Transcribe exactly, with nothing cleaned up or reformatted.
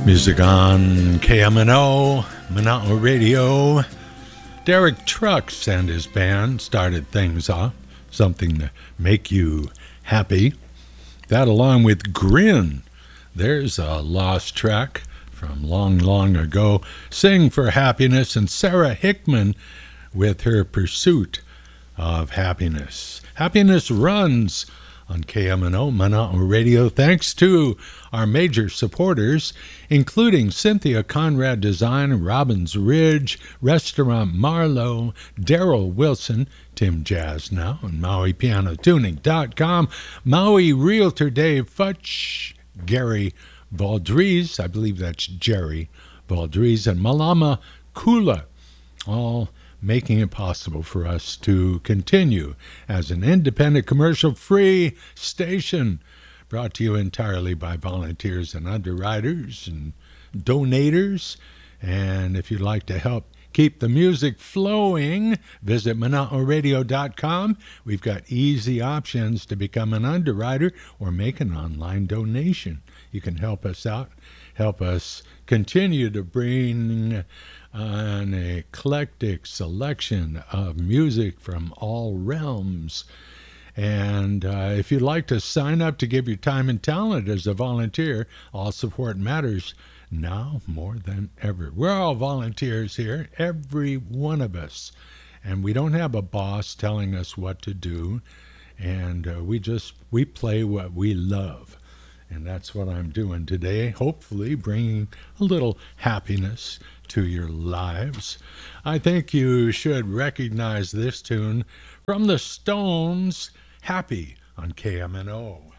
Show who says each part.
Speaker 1: Music on K M N O, Monoton Radio. Derek Trucks and his band started things off, something to make you happy. That along with Grin, there's a lost track from long, long ago. Sing for Happiness, and Sarah Hickman with her Pursuit of Happiness. Happiness runs on K M N O, Monoton Radio, thanks to our major supporters, including Cynthia Conrad Design, Robbins Ridge, Restaurant Marlowe, Daryl Wilson, Tim Jazz Now, and Maui Piano Tuning dot com, Maui Realtor Dave Futch, Gary Valdries, I believe that's Jerry Valdries, and Malama Kula, all making it possible for us to continue as an independent, commercial-free station brought to you entirely by volunteers and underwriters and donators. And if you'd like to help keep the music flowing, visit Monoton Radio dot com. We've got easy options to become an underwriter or make an online donation. You can help us out, help us continue to bring an eclectic selection of music from all realms. And uh, if you'd like to sign up to give your time and talent as a volunteer, all support matters now more than ever. We're all volunteers here, every one of us. And we don't have a boss telling us what to do. And uh, we just, we play what we love. And that's what I'm doing today, hopefully bringing a little happiness to your lives. I think you should recognize this tune from the Stones, Happy on K M N O.